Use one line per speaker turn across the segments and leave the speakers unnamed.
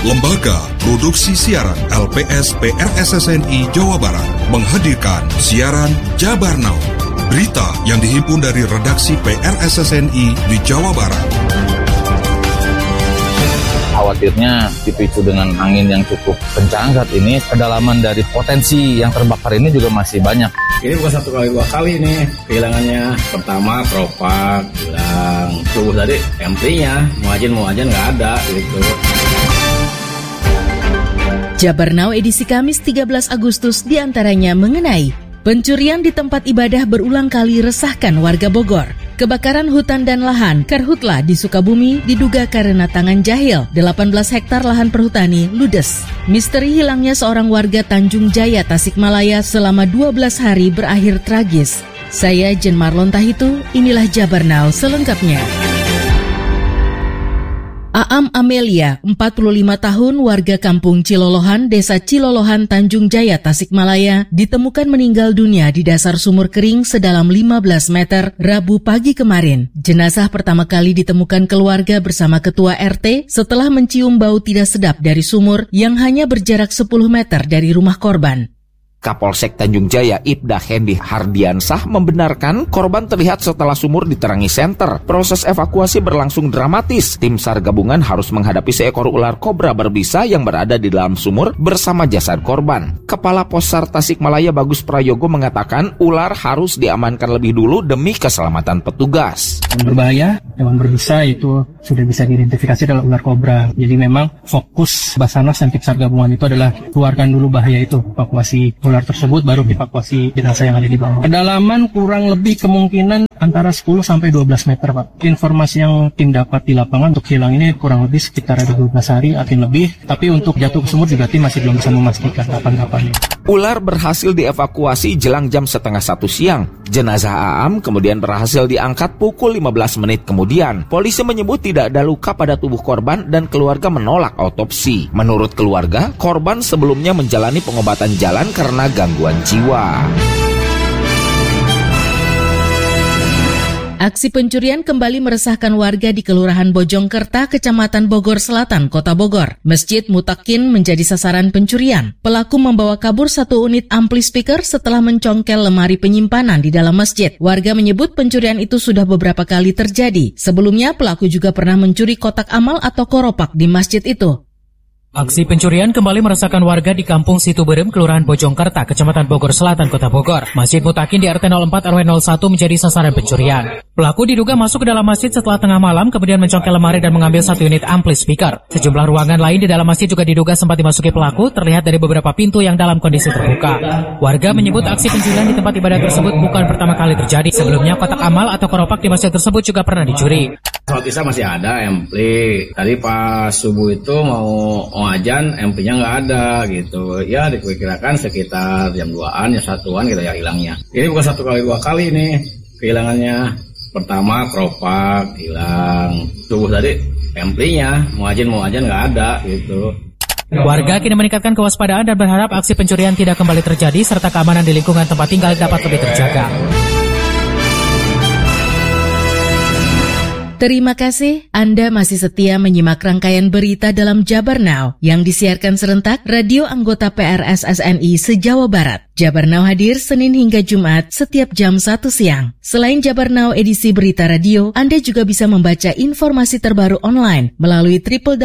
Lembaga Produksi Siaran LPS PRSSNI Jawa Barat menghadirkan siaran Jabar Now. Berita yang dihimpun dari redaksi PRSSNI di Jawa Barat.
Khawatirnya dipicu dengan angin yang cukup kencang saat ini, kedalaman dari potensi yang terbakar ini juga masih banyak.
Ini bukan satu kali, dua kali nih kehilangannya. Pertama keropak hilang, tubuh tadi MP-nya, mau aja nggak ada gitu.
Jabar Now edisi Kamis 13 Agustus diantaranya mengenai pencurian di tempat ibadah berulang kali resahkan warga Bogor. Kebakaran hutan dan lahan Karhutla di Sukabumi diduga karena tangan jahil. 18 hektar lahan perhutani ludes. Misteri hilangnya seorang warga Tanjung Jaya, Tasikmalaya selama 12 hari berakhir tragis. Saya Jen Marlon Tahitu, inilah Jabar Now selengkapnya. Aam Amelia, 45 tahun, warga kampung Cilolohan, Desa Cilolohan, Tanjung Jaya, Tasikmalaya, ditemukan meninggal dunia di dasar sumur kering sedalam 15 meter Rabu pagi kemarin. Jenazah pertama kali ditemukan keluarga bersama ketua RT setelah mencium bau tidak sedap dari sumur yang hanya berjarak 10 meter dari rumah korban.
Kapolsek Tanjung Jaya Ibda Hendi Hardiansah membenarkan korban terlihat setelah sumur diterangi senter. Proses evakuasi berlangsung dramatis. Tim SAR gabungan harus menghadapi seekor ular kobra berbisa yang berada di dalam sumur bersama jasad korban. Kepala Pos SAR Tasikmalaya Bagus Prayogo mengatakan ular harus diamankan lebih dulu demi keselamatan petugas.
Yang berbahaya, hewan berbisa itu sudah bisa diidentifikasi adalah ular kobra. Jadi memang fokus Basarnas dan tim SAR gabungan itu adalah keluarkan dulu bahaya itu, evakuasi ular tersebut baru evakuasi jenazah yang ada di bawah. Kedalaman kurang lebih kemungkinan antara 10 sampai 12 meter, Pak. Informasi yang tim dapat di lapangan untuk hilang ini kurang lebih sekitar 12 hari atau lebih, tapi untuk jatuh ke sumur juga tim masih belum bisa memastikan kapan-kapan.
Ular berhasil dievakuasi jelang jam 12:30 siang. Jenazah Aam kemudian berhasil diangkat pukul 15 menit kemudian. Polisi menyebut tidak ada luka pada tubuh korban dan keluarga menolak autopsi. Menurut keluarga, korban sebelumnya menjalani pengobatan jalan karena gangguan jiwa.
Aksi pencurian kembali meresahkan warga di Kelurahan Bojongkerta, Kecamatan Bogor Selatan, Kota Bogor. Masjid Mutakin menjadi sasaran pencurian. Pelaku membawa kabur 1 unit ampli speaker setelah mencongkel lemari penyimpanan di dalam masjid. Warga menyebut pencurian itu sudah beberapa kali terjadi. Sebelumnya pelaku juga pernah mencuri kotak amal atau koropak di masjid itu.
Aksi pencurian kembali meresahkan warga di Kampung Situberem, Kelurahan Bojongkerta, Kecamatan Bogor Selatan, Kota Bogor. Masjid Mutakin di RT 04 RW 01 menjadi sasaran pencurian. Pelaku diduga masuk ke dalam masjid setelah tengah malam, kemudian mencongkel lemari dan mengambil 1 unit ampli speaker. Sejumlah ruangan lain di dalam masjid juga diduga sempat dimasuki pelaku, terlihat dari beberapa pintu yang dalam kondisi terbuka. Warga menyebut aksi pencurian di tempat ibadah tersebut bukan pertama kali terjadi. Sebelumnya kotak amal atau koropak di masjid tersebut juga pernah dicuri.
Sholat isya masih ada ampli. Tadi pas subuh itu mau ajan, ampli-nya nggak ada gitu. Ya diperkirakan sekitar jam 2-an, jam 1-an gitu ya hilangnya. Ini bukan satu kali, 2 kali nih kehilangannya. Pertama keropak hilang, tubuh tadi ampli-nya mau ajan nggak ada gitu.
Warga kini meningkatkan kewaspadaan dan berharap aksi pencurian tidak kembali terjadi serta keamanan di lingkungan tempat tinggal dapat lebih terjaga.
Terima kasih Anda masih setia menyimak rangkaian berita dalam Jabar Now yang disiarkan serentak radio anggota PRSSNI se-Jawa Barat. Jabar Now hadir Senin hingga Jumat setiap jam 1 siang. Selain Jabar Now edisi berita radio, Anda juga bisa membaca informasi terbaru online melalui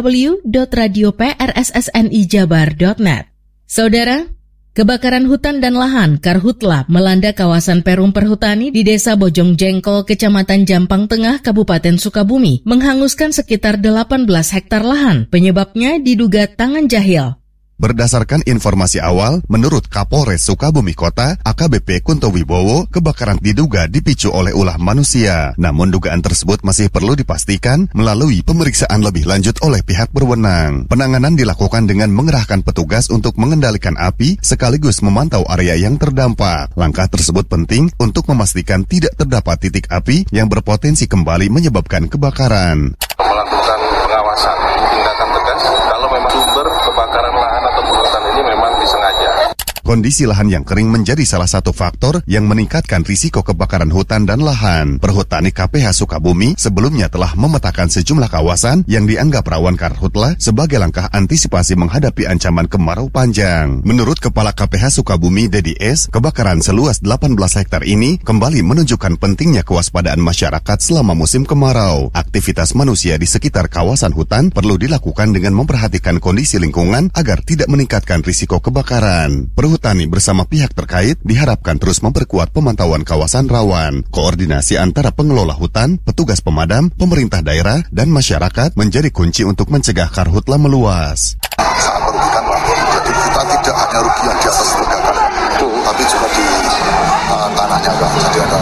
www.radioprssnijabar.net. Saudara, kebakaran hutan dan lahan Karhutla melanda kawasan Perum Perhutani di Desa Bojong Jengkol, Kecamatan Jampang Tengah, Kabupaten Sukabumi, menghanguskan sekitar 18 hektar lahan. Penyebabnya diduga tangan jahil.
Berdasarkan informasi awal, menurut Kapolres Sukabumi Kota, AKBP Kunto Wibowo, kebakaran diduga dipicu oleh ulah manusia. Namun dugaan tersebut masih perlu dipastikan melalui pemeriksaan lebih lanjut oleh pihak berwenang. Penanganan dilakukan dengan mengerahkan petugas untuk mengendalikan api sekaligus memantau area yang terdampak. Langkah tersebut penting untuk memastikan tidak terdapat titik api yang berpotensi kembali menyebabkan kebakaran.
Melakukan pengawasan, tindakan tegas kalau memang sumber kebakaran lahan atau hutan ini memang disengaja.
Kondisi lahan yang kering menjadi salah satu faktor yang meningkatkan risiko kebakaran hutan dan lahan. Perhutani KPH Sukabumi sebelumnya telah memetakan sejumlah kawasan yang dianggap rawan karhutla sebagai langkah antisipasi menghadapi ancaman kemarau panjang. Menurut Kepala KPH Sukabumi, Dedi S., kebakaran seluas 18 hektar ini kembali menunjukkan pentingnya kewaspadaan masyarakat selama musim kemarau. Aktivitas manusia di sekitar kawasan hutan perlu dilakukan dengan memperhatikan kondisi lingkungan agar tidak meningkatkan risiko kebakaran. Perhutani bersama pihak terkait diharapkan terus memperkuat pemantauan kawasan rawan. Koordinasi antara pengelola hutan, petugas pemadam, pemerintah daerah, dan masyarakat menjadi kunci untuk mencegah karhutla meluas.
Sangat merugikan Pak. Jadi kita tidak hanya rugi yang di atas legakan itu, tapi juga di tanahnya Pak. Jadi ada.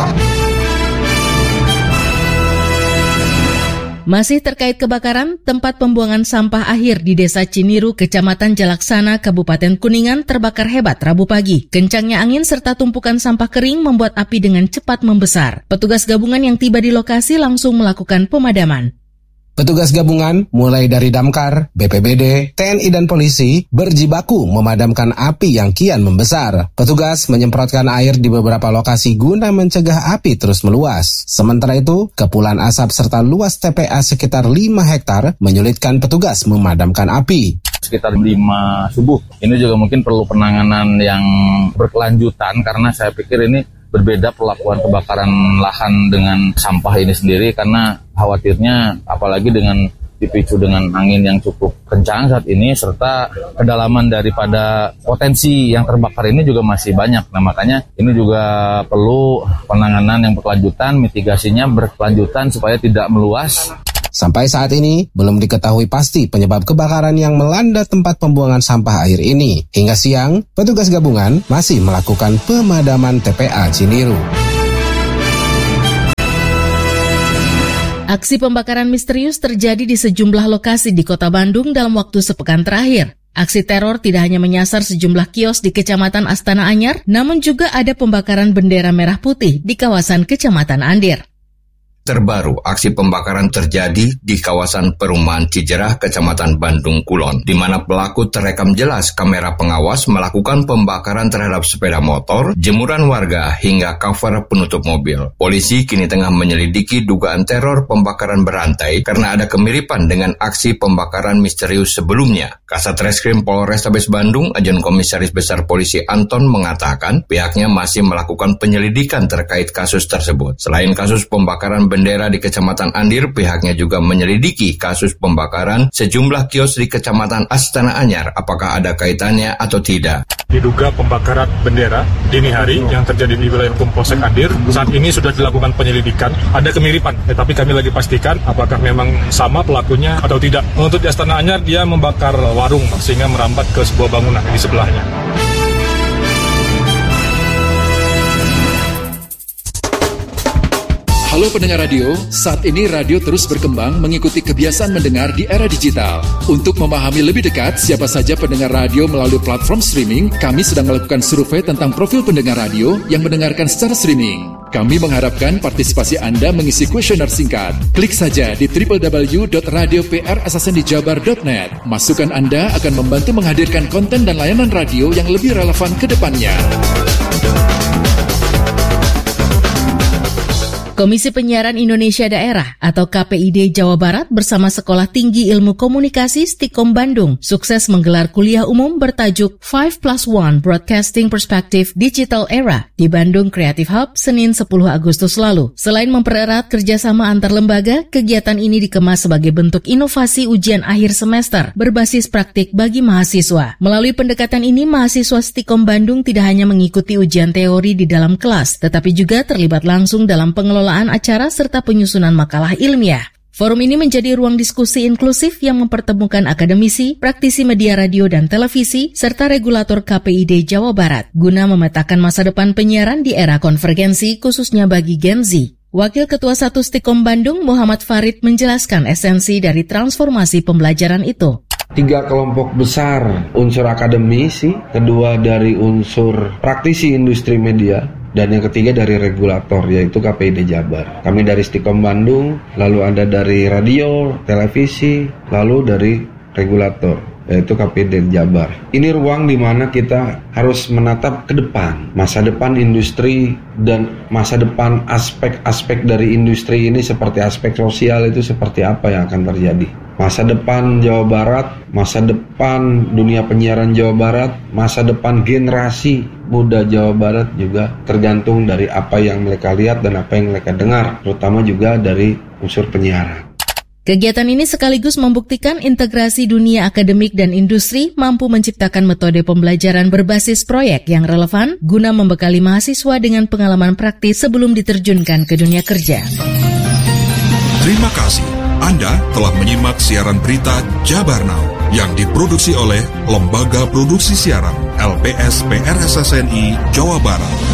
Masih terkait kebakaran, tempat pembuangan sampah akhir di Desa Ciniru, Kecamatan Jalaksana, Kabupaten Kuningan terbakar hebat Rabu pagi. Kencangnya angin serta tumpukan sampah kering membuat api dengan cepat membesar. Petugas gabungan yang tiba di lokasi langsung melakukan pemadaman.
Petugas gabungan mulai dari Damkar, BPBD, TNI dan polisi berjibaku memadamkan api yang kian membesar. Petugas menyemprotkan air di beberapa lokasi guna mencegah api terus meluas. Sementara itu, kepulan asap serta luas TPA sekitar 5 hektar menyulitkan petugas memadamkan api.
Sekitar 5 subuh. Ini juga mungkin perlu penanganan yang berkelanjutan karena saya pikir ini berbeda perlakuan kebakaran lahan dengan sampah ini sendiri karena khawatirnya apalagi dengan dipicu dengan angin yang cukup kencang saat ini serta kedalaman daripada potensi yang terbakar ini juga masih banyak. Nah makanya ini juga perlu penanganan yang berkelanjutan, mitigasinya berkelanjutan supaya tidak meluas.
Sampai saat ini, belum diketahui pasti penyebab kebakaran yang melanda tempat pembuangan sampah air ini. Hingga siang, petugas gabungan masih melakukan pemadaman TPA Ciniru.
Aksi pembakaran misterius terjadi di sejumlah lokasi di Kota Bandung dalam waktu sepekan terakhir. Aksi teror tidak hanya menyasar sejumlah kios di Kecamatan Astana Anyar, namun juga ada pembakaran bendera merah putih di kawasan Kecamatan Andir.
Terbaru, aksi pembakaran terjadi di kawasan Perumahan Cijerah, Kecamatan Bandung Kulon, di mana pelaku terekam jelas kamera pengawas melakukan pembakaran terhadap sepeda motor, jemuran warga, hingga cover penutup mobil. Polisi kini tengah menyelidiki dugaan teror pembakaran berantai karena ada kemiripan dengan aksi pembakaran misterius sebelumnya. Kasat Reskrim Polrestabes Bandung, Ajen Komisaris Besar Polisi Anton mengatakan pihaknya masih melakukan penyelidikan terkait kasus tersebut. Selain kasus pembakaran bendera di Kecamatan Andir, pihaknya juga menyelidiki kasus pembakaran sejumlah kios di Kecamatan Astana Anyar, apakah ada kaitannya atau tidak.
Diduga pembakaran bendera dini hari yang terjadi di wilayah hukum Polsek Andir. Saat ini sudah dilakukan penyelidikan, ada kemiripan, tapi kami lagi pastikan apakah memang sama pelakunya atau tidak. Untuk di Astana Anyar, dia membakar warung sehingga merambat ke sebuah bangunan di sebelahnya.
Halo pendengar radio, saat ini radio terus berkembang mengikuti kebiasaan mendengar di era digital. Untuk memahami lebih dekat siapa saja pendengar radio melalui platform streaming, kami sedang melakukan survei tentang profil pendengar radio yang mendengarkan secara streaming. Kami mengharapkan partisipasi Anda mengisi kuesioner singkat. Klik saja di www.radioprssndijabar.net. Masukan Anda akan membantu menghadirkan konten dan layanan radio yang lebih relevan ke depannya.
Komisi Penyiaran Indonesia Daerah atau KPID Jawa Barat bersama Sekolah Tinggi Ilmu Komunikasi Stikom Bandung sukses menggelar kuliah umum bertajuk 5+1 Broadcasting Perspective Digital Era di Bandung Creative Hub Senin 10 Agustus lalu. Selain mempererat kerjasama antar lembaga, kegiatan ini dikemas sebagai bentuk inovasi ujian akhir semester berbasis praktik bagi mahasiswa. Melalui pendekatan ini, mahasiswa Stikom Bandung tidak hanya mengikuti ujian teori di dalam kelas, tetapi juga terlibat langsung dalam pengelolaan acara serta penyusunan makalah ilmiah. Forum ini menjadi ruang diskusi inklusif yang mempertemukan akademisi, praktisi media radio dan televisi, serta regulator KPID Jawa Barat, guna memetakan masa depan penyiaran di era konvergensi khususnya bagi Gen Z. Wakil Ketua 1 Stikom Bandung, Muhammad Farid, menjelaskan esensi dari transformasi pembelajaran itu.
3 kelompok besar, unsur akademisi, kedua dari unsur praktisi industri media, dan yang ketiga dari regulator, yaitu KPID Jabar. Kami dari Stikom Bandung, lalu ada dari radio, televisi, lalu dari regulator. yaitu KPID Jabar. Ini ruang di mana kita harus menatap ke depan, masa depan industri dan masa depan aspek-aspek dari industri ini seperti aspek sosial itu seperti apa yang akan terjadi. Masa depan Jawa Barat, masa depan dunia penyiaran Jawa Barat, masa depan generasi muda Jawa Barat juga tergantung dari apa yang mereka lihat dan apa yang mereka dengar, terutama juga dari unsur penyiaran.
Kegiatan ini sekaligus membuktikan integrasi dunia akademik dan industri mampu menciptakan metode pembelajaran berbasis proyek yang relevan guna membekali mahasiswa dengan pengalaman praktis sebelum diterjunkan ke dunia kerja.
Terima kasih. Anda telah menyimak siaran berita Jabar Now yang diproduksi oleh Lembaga Produksi Siaran LPS PRSSNI Jawa Barat.